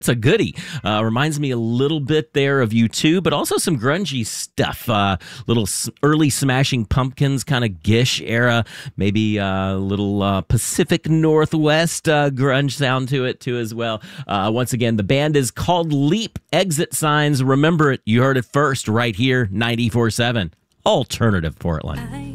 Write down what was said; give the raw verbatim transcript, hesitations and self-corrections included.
It's a goodie. Uh, reminds me a little bit there of U two, but also some grungy stuff. Uh, little s- early Smashing Pumpkins kind of Gish era, maybe a uh, little uh, Pacific Northwest uh, grunge sound to it too as well. Uh, once again, the band is called Leap. Exit Signs. Remember it. You heard it first right here, ninety-four point seven Alternative Portland.